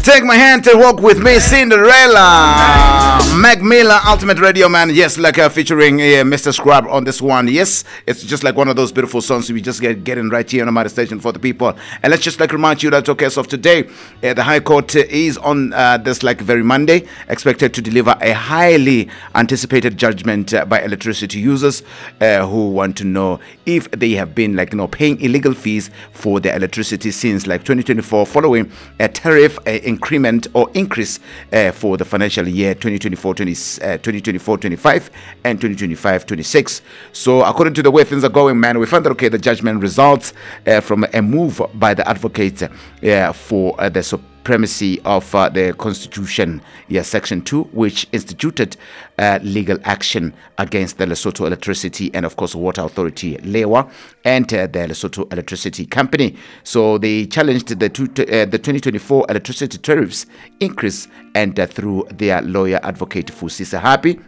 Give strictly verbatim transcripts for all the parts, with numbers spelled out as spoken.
Take my hand to walk with me, Cinderella. Mac Miller, Ultimate Radio Man. Yes, like uh, featuring uh, Mister Scrub on this one. Yes, it's just like one of those beautiful songs we just get getting right here on my station for the people. And let's just like remind you that, okay, as of today, uh, the High Court uh, is on uh, this like very Monday, expected to deliver a highly anticipated judgment uh, by electricity users uh, who want to know if they have been like you know paying illegal fees for their electricity since like twenty twenty-four, following a tariff uh, increment or increase uh, for the financial year twenty twenty-four twenty-five and twenty twenty-five twenty-six. So according to the way things are going, man, we found that okay, the judgment results uh, from a move by the advocate uh, for uh, the supremacy of uh, the Constitution, yeah, Section two, which instituted uh, legal action against the Lesotho Electricity and, of course, Water Authority, LEWA, and uh, the Lesotho Electricity Company. So they challenged the, two, uh, the twenty twenty-four electricity tariffs increase, and uh, through their lawyer advocate Fusisa Happy,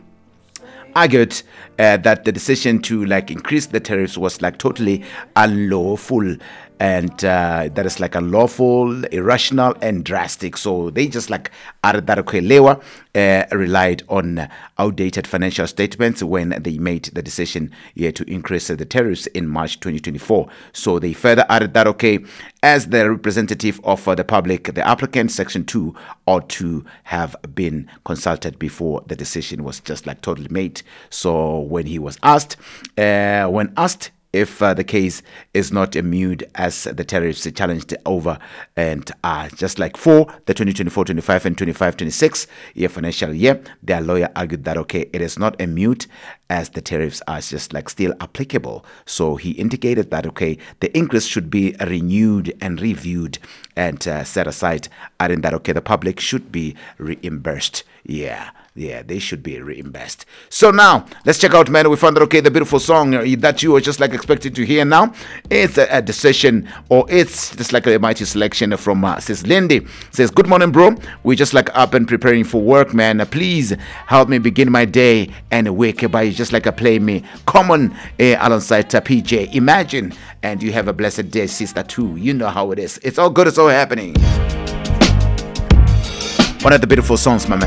argued uh, that the decision to like increase the tariffs was like totally unlawful, and uh, that is like unlawful, irrational, and drastic. So they just like added that okay, Lewa uh, relied on outdated financial statements when they made the decision yeah, to increase uh, the tariffs in March twenty twenty-four. So they further added that okay, as the representative of uh, the public, the applicant Section two ought to have been consulted before the decision was just like totally made. So when he was asked, uh, when asked if uh, the case is not immune as the tariffs challenged over and uh, just like for the twenty twenty-four twenty-five and twenty-five twenty-six year financial year, their lawyer argued that okay, it is not immune as the tariffs are just like still applicable. So he indicated that okay, the increase should be renewed and reviewed and uh, set aside, adding that okay, the public should be reimbursed. Yeah. Yeah, they should be reimbursed. So now, let's check out, man. We found that, okay, the beautiful song that you were just like expected to hear now. It's a, a decision, or it's just like a mighty selection from uh, Sis Lindy. Says, good morning, bro. We're just like up and preparing for work, man. Uh, please help me begin my day and wake by just like a play me. Common uh, alongside uh, P J. Imagine, and you have a blessed day, sister, too. You know how it is. It's all good. It's all happening. One of the beautiful songs, my man.